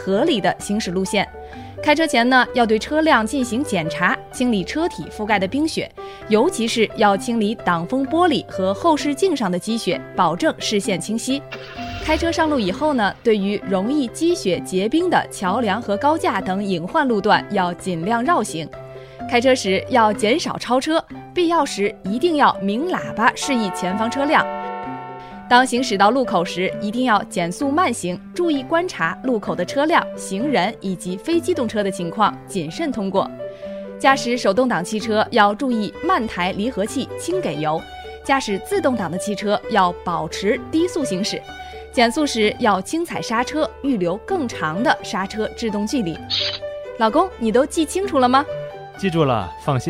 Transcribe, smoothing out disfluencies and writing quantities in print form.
合理的行驶路线。开车前呢，要对车辆进行检查，清理车体覆盖的冰雪，尤其是要清理挡风玻璃和后视镜上的积雪，保证视线清晰。开车上路以后呢，对于容易积雪结冰的桥梁和高架等隐患路段，要尽量绕行。开车时要减少超车，必要时一定要鸣喇叭示意前方车辆。当行驶到路口时，一定要减速慢行，注意观察路口的车辆、行人以及非机动车的情况，谨慎通过。驾驶手动挡汽车要注意慢抬离合器，轻给油；驾驶自动挡的汽车要保持低速行驶。减速时要轻踩刹车，预留更长的刹车制动距离。老公，你都记清楚了吗？ 记住了，放心。